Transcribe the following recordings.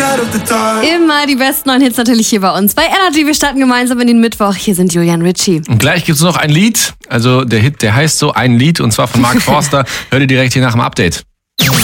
Immer die besten neuen Hits natürlich hier bei uns. Bei Energy, wir starten gemeinsam in den Mittwoch. Hier sind Julian Ritchie. Und gleich gibt es noch ein Lied. Also der Hit, der heißt so Ein Lied, und zwar von Mark Forster. Hört ihr direkt hier nach dem Update. 3, 2, 1,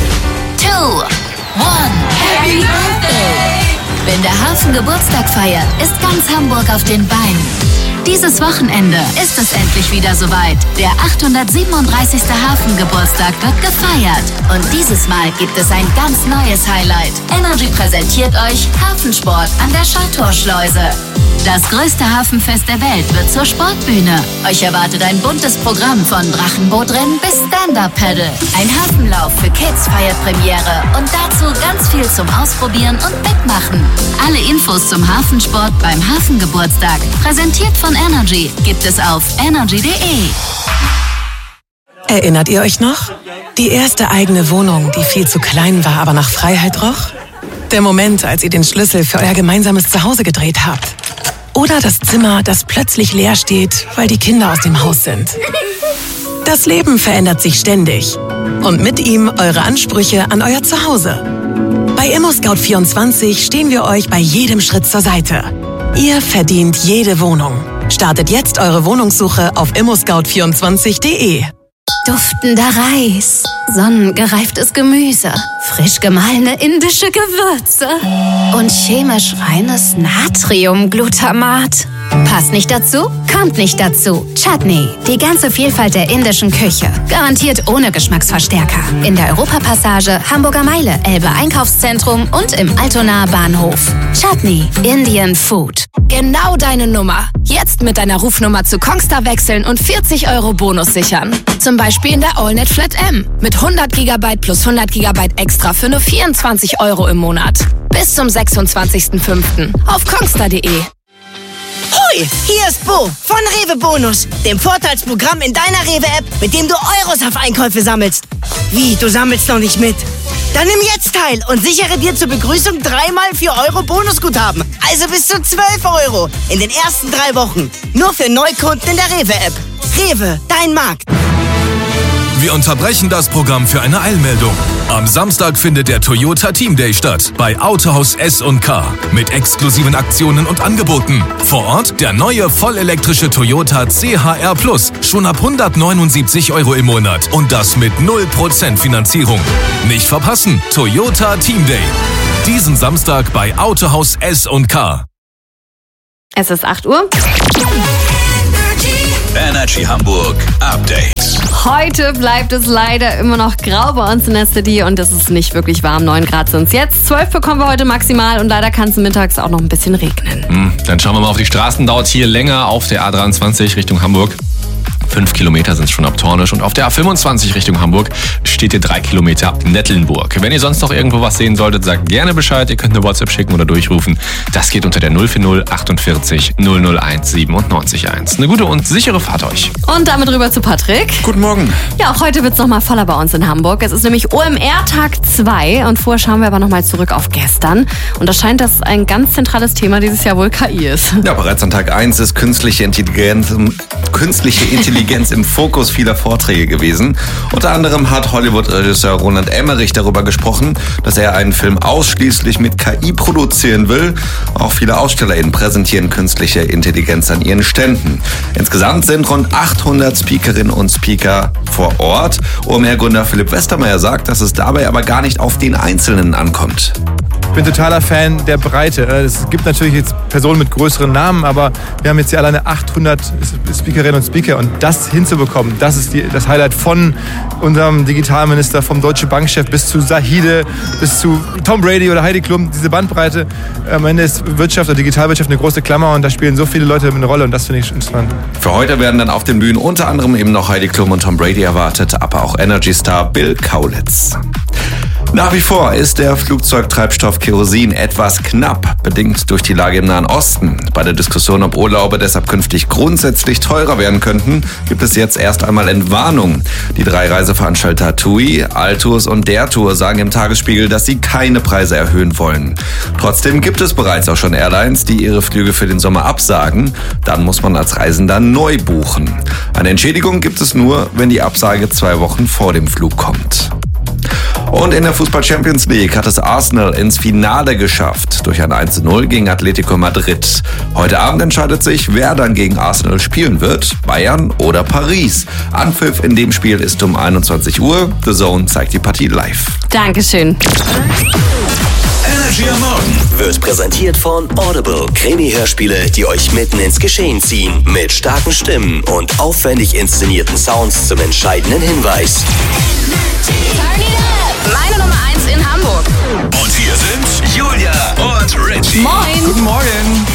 Happy Birthday! Wenn der Hafen Geburtstag feiert, ist ganz Hamburg auf den Beinen. Dieses Wochenende ist es endlich wieder soweit. Der 837. Hafengeburtstag wird gefeiert. Und dieses Mal gibt es ein ganz neues Highlight. Energy präsentiert euch Hafensport an der Schalltorschleuse. Das größte Hafenfest der Welt wird zur Sportbühne. Euch erwartet ein buntes Programm von Drachenbootrennen bis Stand-Up-Paddle. Ein Hafenlauf für Kids feiert Premiere und dazu ganz viel zum Ausprobieren und Mitmachen. Alle Infos zum Hafensport beim Hafengeburtstag, präsentiert von Energy, gibt es auf energy.de. Erinnert ihr euch noch? Die erste eigene Wohnung, die viel zu klein war, aber nach Freiheit roch? Der Moment, als ihr den Schlüssel für euer gemeinsames Zuhause gedreht habt. Oder das Zimmer, das plötzlich leer steht, weil die Kinder aus dem Haus sind. Das Leben verändert sich ständig. Und mit ihm eure Ansprüche an euer Zuhause. Bei ImmoScout24 stehen wir euch bei jedem Schritt zur Seite. Ihr verdient jede Wohnung. Startet jetzt eure Wohnungssuche auf immoscout24.de. Duftender Reis, sonnengereiftes Gemüse, frisch gemahlene indische Gewürze und chemisch reines Natriumglutamat. Passt nicht dazu? Kommt nicht dazu. Chutney, die ganze Vielfalt der indischen Küche. Garantiert ohne Geschmacksverstärker. In der Europapassage, Hamburger Meile, Elbe Einkaufszentrum und im Altonaer Bahnhof. Chutney, Indian Food. Genau deine Nummer. Jetzt mit deiner Rufnummer zu Kongstar wechseln und 40 € Bonus sichern. Zum Beispiel in der AllNet Flat M. Mit 100 GB plus 100 GB extra für nur 24 € im Monat. Bis zum 26.05. auf kongstar.de. Hoi, hier ist Bo von Rewe Bonus, dem Vorteilsprogramm in deiner Rewe-App, mit dem du Euros auf Einkäufe sammelst. Wie, du sammelst noch nicht mit? Dann nimm jetzt teil und sichere dir zur Begrüßung 3x 4 € Bonusguthaben. Also bis zu 12 € in den ersten 3 Wochen. Nur für Neukunden in der Rewe-App. Rewe, dein Markt. Wir unterbrechen das Programm für eine Eilmeldung. Am Samstag findet der Toyota Team Day statt bei Autohaus S&K mit exklusiven Aktionen und Angeboten. Vor Ort der neue vollelektrische Toyota CHR Plus, schon ab 179 € im Monat und das mit 0% Finanzierung. Nicht verpassen, Toyota Team Day. Diesen Samstag bei Autohaus S&K. Es ist 8 Uhr. Energy Hamburg Update. Heute bleibt es leider immer noch grau bei uns in der City und es ist nicht wirklich warm. 9 Grad sind es jetzt. 12 bekommen wir heute maximal und leider kann es mittags auch noch ein bisschen regnen. Dann schauen wir mal auf die Straßen. Dauert hier länger auf der A23 Richtung Hamburg. 5 Kilometer sind es schon ab Tornisch. Und auf der A25 Richtung Hamburg steht ihr 3 Kilometer ab Nettelnburg. Wenn ihr sonst noch irgendwo was sehen solltet, sagt gerne Bescheid. Ihr könnt eine WhatsApp schicken oder durchrufen. Das geht unter der 040 48 001 97 1. Eine gute und sichere Fahrt euch. Und damit rüber zu Patrick. Guten Morgen. Ja, auch heute wird es nochmal voller bei uns in Hamburg. Es ist nämlich OMR-Tag 2 und vorher schauen wir aber nochmal zurück auf gestern. Und das scheint, dass ein ganz zentrales Thema dieses Jahr wohl KI ist. Ja, bereits an Tag 1 ist künstliche Intelligenz im Fokus vieler Vorträge gewesen. Unter anderem hat Hollywood-Regisseur Roland Emmerich darüber gesprochen, dass er einen Film ausschließlich mit KI produzieren will. Auch viele AusstellerInnen präsentieren künstliche Intelligenz an ihren Ständen. Insgesamt sind rund 800 Speakerinnen und Speaker vor Ort. OMR-Gründer Philipp Westermeier sagt, dass es dabei aber gar nicht auf den Einzelnen ankommt. Ich bin totaler Fan der Breite. Es gibt natürlich jetzt Personen mit größeren Namen, aber wir haben jetzt hier alleine 800 Speakerinnen und Speaker und das hinzubekommen, das ist das Highlight von unserem Digitalminister, vom Deutsche Bankchef bis zu Zahide, bis zu Tom Brady oder Heidi Klum. Diese Bandbreite, am Ende ist Wirtschaft oder Digitalwirtschaft eine große Klammer und da spielen so viele Leute eine Rolle und das finde ich interessant. Für heute werden dann auf den Bühnen unter anderem eben noch Heidi Klum und Tom Brady erwartet, aber auch Energy-Star Bill Kaulitz. Nach wie vor ist der Flugzeugtreibstoff Kerosin etwas knapp, bedingt durch die Lage im Nahen Osten. Bei der Diskussion, ob Urlaube deshalb künftig grundsätzlich teurer werden könnten, gibt es jetzt erst einmal Entwarnung. Die 3 Reiseveranstalter TUI, Altours und Der Tour sagen im Tagesspiegel, dass sie keine Preise erhöhen wollen. Trotzdem gibt es bereits auch schon Airlines, die ihre Flüge für den Sommer absagen. Dann muss man als Reisender neu buchen. Eine Entschädigung gibt es nur, wenn die Absage 2 Wochen vor dem Flug kommt. Und in der Fußball-Champions League hat es Arsenal ins Finale geschafft. Durch ein 1:0 gegen Atletico Madrid. Heute Abend entscheidet sich, wer dann gegen Arsenal spielen wird. Bayern oder Paris. Anpfiff in dem Spiel ist um 21 Uhr. The Zone zeigt die Partie live. Dankeschön. Energy am Morgen wird präsentiert von Audible. Krimi-Hörspiele, die euch mitten ins Geschehen ziehen. Mit starken Stimmen und aufwendig inszenierten Sounds zum entscheidenden Hinweis. Meine Nummer 1 in Hamburg. Und hier sind Julia und Richie. Moin. Guten Morgen.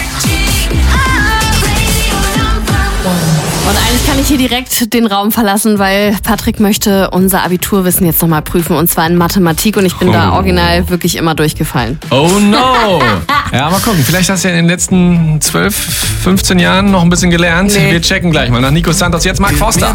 Und eigentlich kann ich hier direkt den Raum verlassen, weil Patrick möchte unser Abiturwissen jetzt nochmal prüfen, und zwar in Mathematik, und ich bin da original wirklich immer durchgefallen. Oh no. Ja, mal gucken. Vielleicht hast du ja in den letzten 12, 15 Jahren noch ein bisschen gelernt. Nee. Wir checken gleich mal nach Nico Santos. Jetzt Mark Forster.